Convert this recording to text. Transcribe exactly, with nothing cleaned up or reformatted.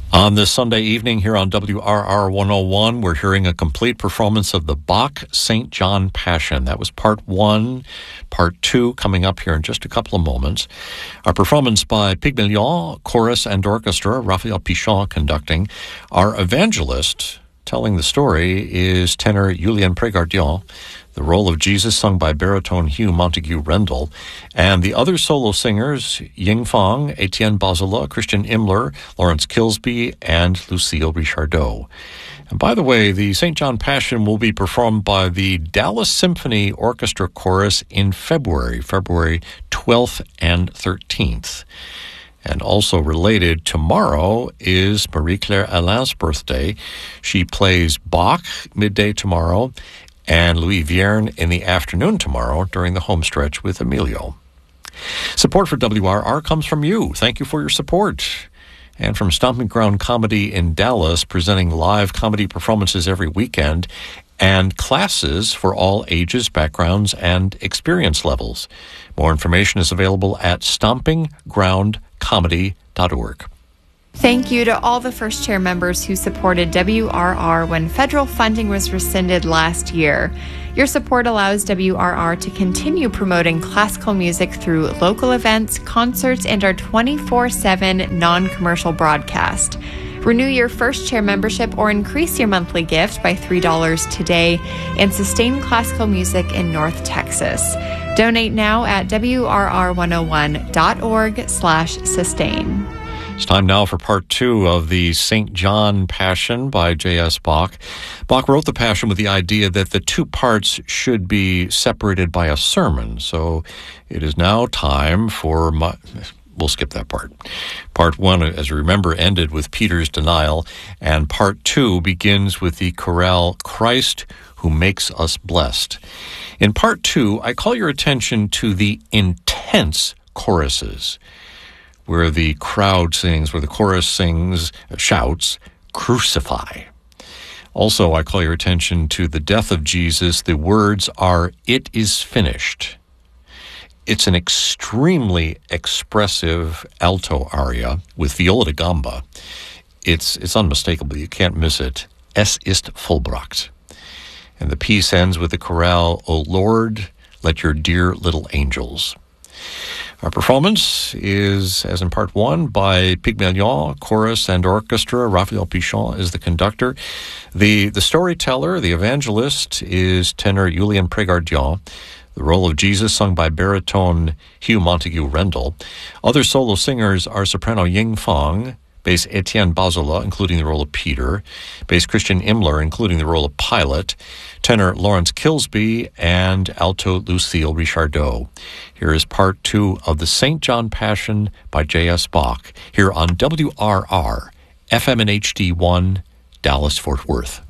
On this Sunday evening here on W R R one oh one, we're hearing a complete performance of the Bach Saint John Passion. That was part one. Part two coming up here in just a couple of moments. Our performance by Pygmalion, chorus and orchestra, Raphael Pichon conducting. Our evangelist telling the story is tenor Julien Prégardion. The Role of Jesus, sung by baritone Hugh Montague Rendell. And the other solo singers, Ying Fong, Etienne Bazola, Christian Imler, Lawrence Kilsby, and Lucille Richardot. And by the way, the Saint John Passion will be performed by the Dallas Symphony Orchestra Chorus in February, February twelfth and thirteenth. And also related, tomorrow is Marie-Claire Alain's birthday. She plays Bach midday tomorrow, and Louis Vierne in the afternoon tomorrow during the home stretch with Emilio. Support for W R R comes from you. Thank you for your support. And from Stomping Ground Comedy in Dallas, presenting live comedy performances every weekend and classes for all ages, backgrounds, and experience levels. More information is available at stomping ground comedy dot org. Thank you to all the First Chair members who supported W R R when federal funding was rescinded last year. Your support allows W R R to continue promoting classical music through local events, concerts, and our twenty-four seven non-commercial broadcast. Renew your First Chair membership or increase your monthly gift by three dollars today and sustain classical music in North Texas. Donate now at W R R one oh one dot org slash sustain. It's time now for part two of the Saint John Passion by J S. Bach. Bach wrote the Passion with the idea that the two parts should be separated by a sermon. So it is now time for my... We'll skip that part. Part one, as you remember, ended with Peter's denial, and part two begins with the chorale, Christ Who Makes Us Blessed. In part two, I call your attention to the intense choruses, where the crowd sings, where the chorus sings, shouts, crucify. Also, I call your attention to the death of Jesus. The words are, it is finished. It's an extremely expressive alto aria with viola da gamba. It's, it's unmistakable. You can't miss it. Es ist vollbracht. And the piece ends with the chorale, O Lord, let your dear little angels. Our performance is, as in part one, by Pygmalion, chorus and orchestra. Raphael Pichon is the conductor. The, the storyteller, the evangelist, is tenor Julien Prégardion. The Role of Jesus, sung by baritone Hugh Montague Rendell. Other solo singers are soprano Ying Fong, bass Etienne Bazola, including the role of Peter, bass Christian Imler, including the role of Pilate, tenor Lawrence Kilsby, and alto Lucille Richardot. Here is part two of the Saint John Passion by J S. Bach, here on W R R, F M and H D one, Dallas-Fort Worth.